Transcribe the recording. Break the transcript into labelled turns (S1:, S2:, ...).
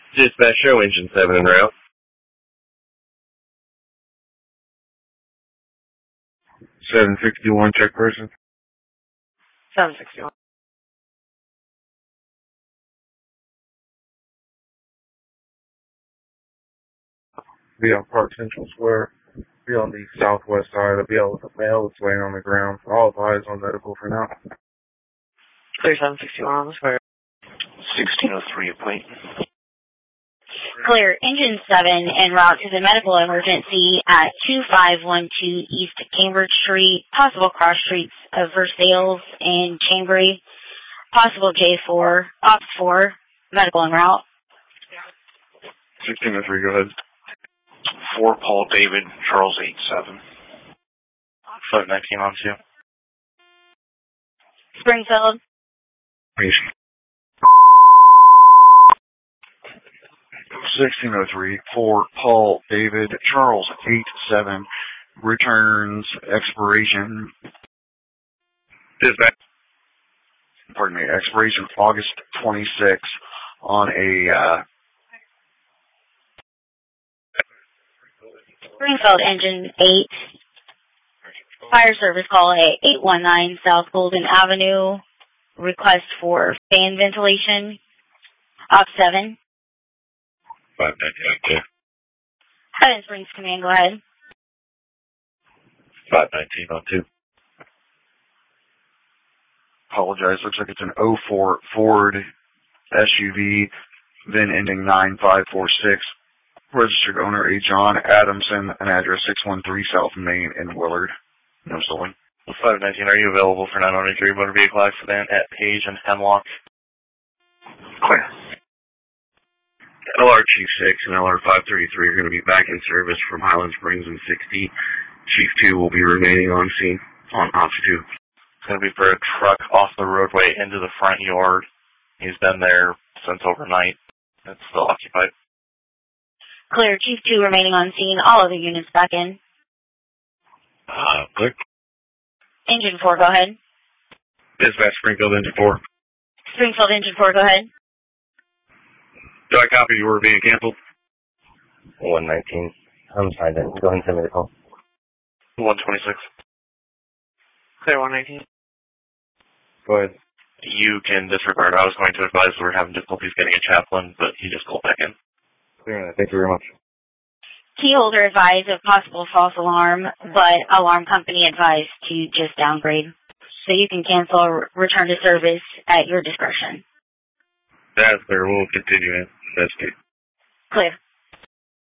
S1: Dispatch show engine 7 en route. 761 check person.
S2: 761.
S1: Be on Park Central Square. Be on the southwest side. I'll be out with a male that's laying on the ground. All eyes on medical for now.
S2: Clear 761 on the square.
S3: 1603 appointment.
S4: Clear engine 7 en route to the medical emergency at 2512 East Cambridge Street. Possible cross streets of Versailles and Chambray. Possible J4, Ops 4, medical en route.
S1: 1603, go ahead.
S3: 4 Paul David, Charles 87.
S5: 519 on 2.
S4: Springfield.
S6: 1603, 4 Paul David, Charles 87, returns expiration.
S1: Dispatch.
S6: Pardon me, expiration August 26 on a
S4: Springfield engine 8. Fire service call at 819 South Golden Avenue. Request for fan ventilation. Op 7.
S1: 519
S4: Highland Springs Command, go ahead.
S1: 519 on 2.
S6: Apologize, looks like it's an 04 Ford SUV, VIN ending 9546. Registered owner A. John Adamson, an address 613 South Main in Willard. No stolen.
S5: 519, are you available for 993 motor vehicle accident at Page and Hemlock?
S3: Clear.
S1: LR Chief 6 and LR 533 are going to be back in service from Highland Springs and 60. Chief 2 will be remaining on scene on Ops 2.
S5: It's going to be for a truck off the roadway into the front yard. He's been there since overnight. It's still occupied.
S4: Clear, Chief 2 remaining on scene. All other units back in.
S1: Clear.
S4: Engine 4, go ahead.
S1: Dispatch Springfield engine 4.
S4: Springfield engine 4, go ahead.
S1: Do I copy you were being canceled?
S7: 119. I'm fine then. Go ahead and send me the call.
S5: 126.
S2: Clear 119.
S1: Go ahead.
S5: You can disregard. I was going to advise we're having difficulties getting a chaplain, but he just called back in.
S1: Clear. Thank you very much.
S4: Key holder advised of possible false alarm, but alarm company advised to just downgrade. So you can cancel or return to service at your discretion.
S1: That's clear. We'll continue in. That's good.
S4: Clear.